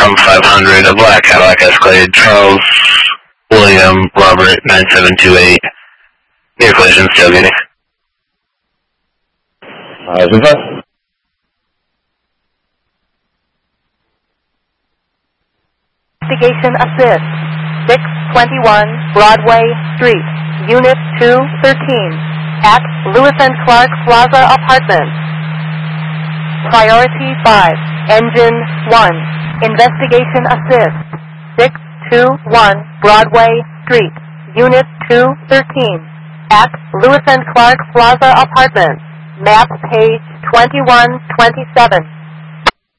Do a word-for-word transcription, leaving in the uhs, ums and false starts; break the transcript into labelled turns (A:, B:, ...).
A: M five hundred, a black Cadillac Escalade, Charles William Robert nine seven two eight, near collision, tailgating.
B: Uh, Viva?
C: Investigation assist. six twenty-one Broadway Street, Unit two thirteen, at Lewis and Clark Plaza Apartments. Priority five, Engine one. Investigation assist. six twenty-one Broadway Street, Unit two thirteen, at Lewis and Clark Plaza Apartments. Map page twenty-one twenty-seven.